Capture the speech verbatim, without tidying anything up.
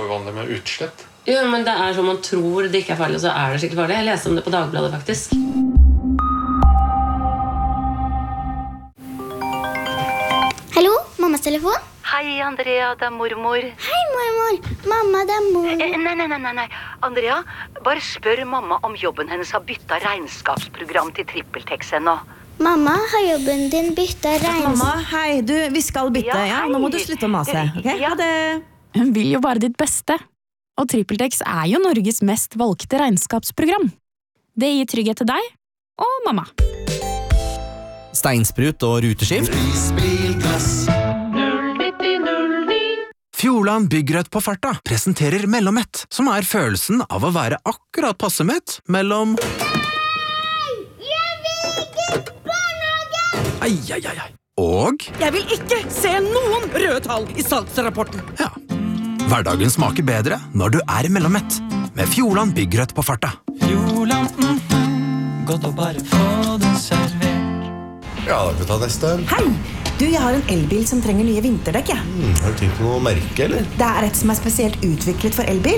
så uvanlig med utslett. Jo, men det er som man tror det ikke er farlig, så er det skikkelig farlig. Jeg leste om det på Dagbladet, faktisk. Hallo, mammas telefon? Hei, Andrea, det er mormor. Hei, mormor. Mamma, det er mor. Eh, nei, nei, nei, nei. Andrea, bare spør mamma om jobben hennes har byttet regnskapsprogram til TrippelTex ennå. Mamma, har jobben din byttet regnskap? Mamma, hei, du, vi skal bytte, ja, nå må du slutte å mase, ok? Ja. Ha det. Hun vil jo bare ditt beste. Og TrippelTex er jo Norges mest valgte regnskapsprogram. Det gir trygghet til deg og mamma. Steinsprut og ruteskift. Fjordland Byggrødt på farta presenterer Mellommett, som er følelsen av å være akkurat passe mett mellom... Ai, ai, ai, ai. Og... Jeg vil ikke se noen røde tall i salgsrapporten. Ja. Hverdagen smaker bedre når du er Mellommett, med Fjordland Byggrødt på farta. Fjordland, mm, mm, godt å bare få det servert. Ja, da kan vi ta neste. Hei, du, jeg har en elbil som trenger nye vinterdekk, ja. Mm, har du tenkt på noe merke, eller? Det er et som er spesielt utviklet for elbil.